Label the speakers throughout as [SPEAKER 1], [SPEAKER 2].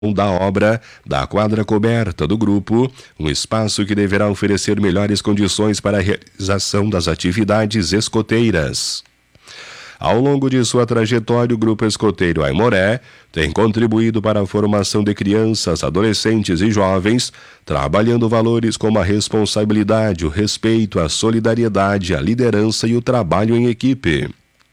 [SPEAKER 1] da obra da quadra coberta do grupo, um espaço que deverá oferecer melhores condições para a realização das atividades escoteiras. Ao longo de sua trajetória, o Grupo Escoteiro Aimoré tem contribuído para a formação de crianças, adolescentes e jovens, trabalhando valores como a responsabilidade, o respeito, a solidariedade, a liderança e o trabalho em equipe.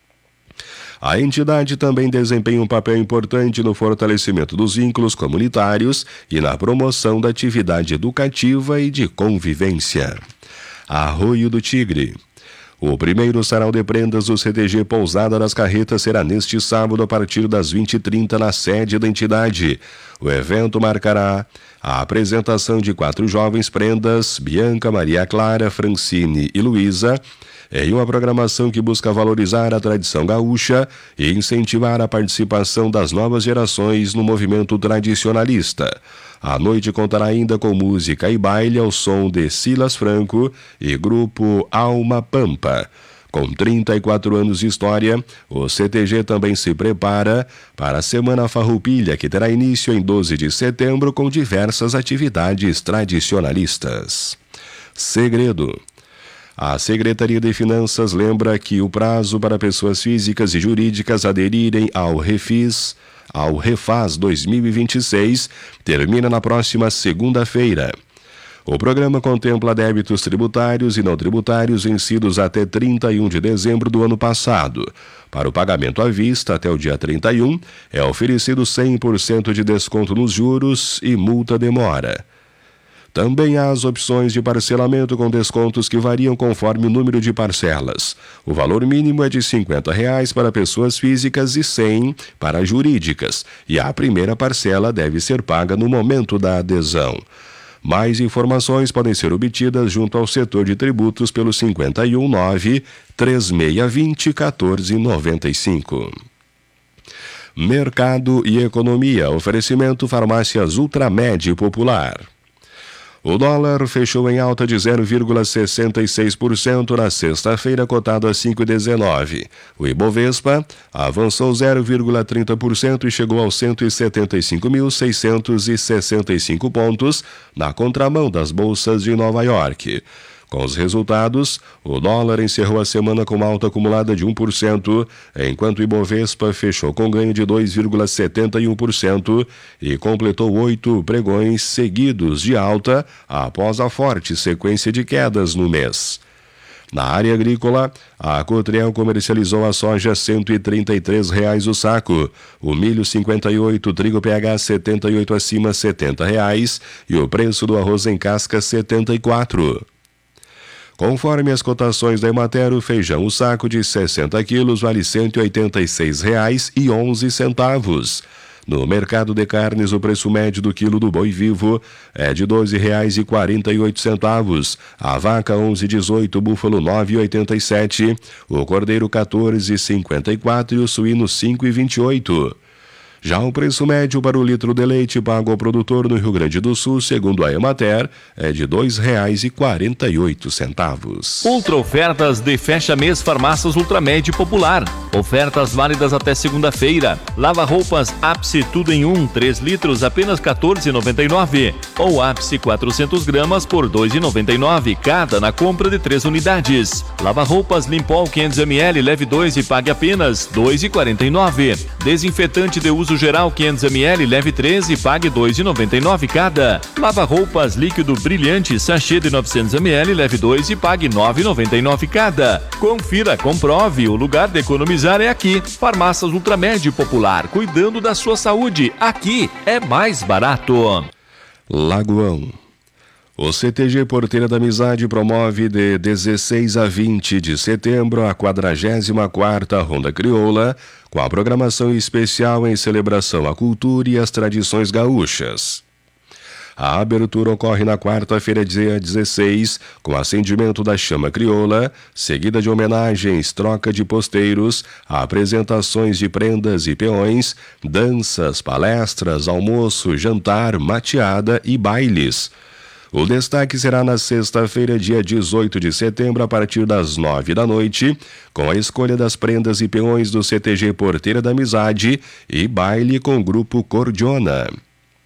[SPEAKER 1] A entidade também desempenha um papel importante no fortalecimento dos vínculos comunitários e na promoção da atividade educativa e de convivência. Arroio do Tigre. O primeiro sarau de prendas do CTG Pousada das Carretas será neste sábado a partir das 20h30 na sede da entidade. O evento marcará a apresentação de 4 jovens prendas, Bianca, Maria Clara, Francine e Luísa, em uma programação que busca valorizar a tradição gaúcha e incentivar a participação das novas gerações no movimento tradicionalista. A noite contará ainda com música e baile ao som de Silas Franco e grupo Alma Pampa. Com 34 anos de história, o CTG também se prepara para a Semana Farroupilha, que terá início em 12 de setembro com diversas atividades tradicionalistas. Segredo. A Secretaria de Finanças lembra que o prazo para pessoas físicas e jurídicas aderirem ao Refaz 2026 termina na próxima segunda-feira. O programa contempla débitos tributários e não tributários vencidos até 31 de dezembro do ano passado. Para o pagamento à vista até o dia 31, é oferecido 100% de desconto nos juros e multa demora. Também há as opções de parcelamento com descontos que variam conforme o número de parcelas. O valor mínimo é de R$ 50 para pessoas físicas e R$ 100 para jurídicas, e a primeira parcela deve ser paga no momento da adesão. Mais informações podem ser obtidas junto ao setor de tributos pelo 519-3620-1495. Mercado e economia. Oferecimento Farmácias Ultramed Popular. O dólar fechou em alta de 0,66% na sexta-feira, cotado a 5,19. O Ibovespa avançou 0,30% e chegou aos 175.665 pontos, na contramão das bolsas de Nova York. Com os resultados, o dólar encerrou a semana com uma alta acumulada de 1%, enquanto o Ibovespa fechou com ganho de 2,71% e completou 8 pregões seguidos de alta após a forte sequência de quedas no mês. Na área agrícola, a Cotriel comercializou a soja R$ 133 o saco, o milho 58, o trigo PH 78 acima R$ 70 e o preço do arroz em casca R$ 74. Conforme as cotações da Emater, o feijão, o saco de 60 quilos, vale R$ 186,11. No mercado de carnes, o preço médio do quilo do boi vivo é de R$ 12,48. A vaca 11,18, o búfalo 9,87, o cordeiro 14,54 e o suíno 5,28. Já o preço médio para o litro de leite pago ao produtor no Rio Grande do Sul, segundo a Emater, é de R$ 2,48.
[SPEAKER 2] Ultra ofertas de fecha-mês Farmácias Ultramed Popular. Ofertas válidas até segunda-feira. Lava-roupas Ápice Tudo em 1, 3 litros, apenas R$ 14,99. Ou Ápice 400 gramas por R$ 2,99 cada na compra de 3 unidades. Lava-roupas Limpol 500 ml, leve 2 e pague apenas R$ 2,49. Desinfetante de uso geral 500 ml, leve 3 e pague R$ 2,99 cada. Lava-roupas líquido brilhante, sachê de 900 ml, leve 2 e pague R$ 9,99 cada. Confira, comprove, o lugar de economizar é aqui. Farmácias Ultramed Popular, cuidando da sua saúde. Aqui é mais barato.
[SPEAKER 1] Lagoão. O CTG Porteira da Amizade promove de 16 a 20 de setembro a 44ª Ronda Crioula, com a programação especial em celebração à cultura e às tradições gaúchas. A abertura ocorre na quarta-feira, dia 16, com acendimento da chama crioula, seguida de homenagens, troca de posteiros, apresentações de prendas e peões, danças, palestras, almoço, jantar, mateada e bailes. O destaque será na sexta-feira, dia 18 de setembro, a partir das 9 da noite, com a escolha das prendas e peões do CTG Porteira da Amizade e baile com o grupo Cordiona.